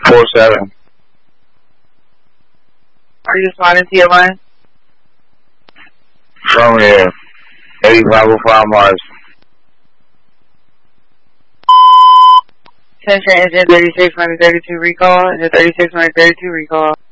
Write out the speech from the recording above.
4-7. Are you responding to your line? From here. 8505 Mars. Attention, engine 36-32 recall. Engine 36-32 recall.